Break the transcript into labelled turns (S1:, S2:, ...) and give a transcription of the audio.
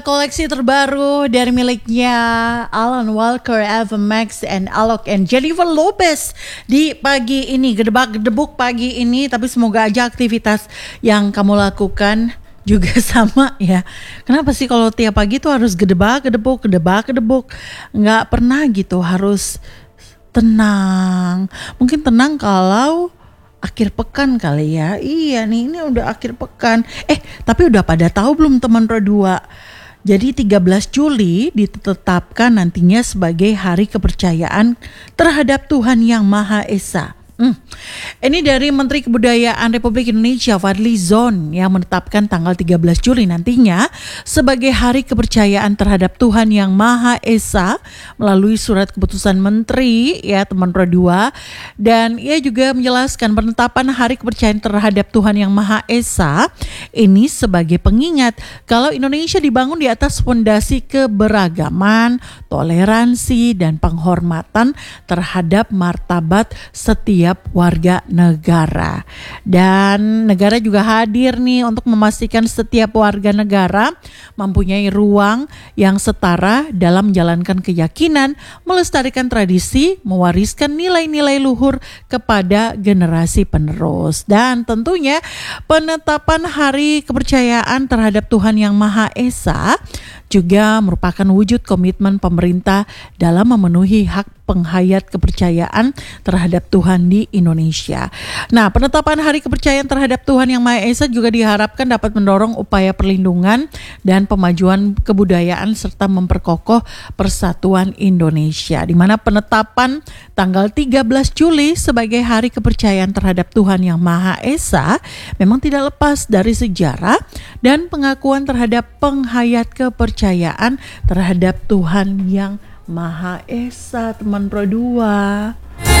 S1: Koleksi terbaru dari miliknya Alan Walker, Ava Max, and Alok and Jennifer Lopez di pagi ini, gedebak-gedebuk pagi ini. Tapi semoga aja aktivitas yang kamu lakukan juga sama ya. Kenapa sih kalau tiap pagi tuh harus gedebak-gedebuk, gedebak-gedebuk? Nggak pernah gitu, harus tenang. Mungkin tenang kalau akhir pekan kali ya. Iya nih, ini udah akhir pekan. Tapi udah pada tahu belum teman Rodua? Jadi 13 Juli ditetapkan nantinya sebagai hari kepercayaan terhadap Tuhan Yang Maha Esa. Ini dari Menteri Kebudayaan Republik Indonesia Fadly Zon yang menetapkan tanggal 13 Juli nantinya sebagai hari kepercayaan terhadap Tuhan Yang Maha Esa melalui surat keputusan menteri ya teman Pro 2. Dan ia juga menjelaskan penetapan hari kepercayaan terhadap Tuhan Yang Maha Esa ini sebagai pengingat kalau Indonesia dibangun di atas fondasi keberagaman, toleransi, dan penghormatan terhadap martabat setiap warga negara. Dan negara juga hadir nih untuk memastikan setiap warga negara mempunyai ruang yang setara dalam menjalankan keyakinan, melestarikan tradisi, mewariskan nilai-nilai luhur kepada generasi penerus. Dan tentunya penetapan hari kepercayaan terhadap Tuhan Yang Maha Esa juga merupakan wujud komitmen pemerintah dalam memenuhi hak penghayat kepercayaan terhadap Tuhan di Indonesia. Nah, penetapan hari kepercayaan terhadap Tuhan Yang Maha Esa juga diharapkan dapat mendorong upaya perlindungan dan pemajuan kebudayaan serta memperkokoh persatuan Indonesia. Di mana penetapan tanggal 13 Juli sebagai hari kepercayaan terhadap Tuhan Yang Maha Esa memang tidak lepas dari sejarah dan pengakuan terhadap penghayat kepercayaan terhadap Tuhan Yang Maha Esa, teman Pro 2.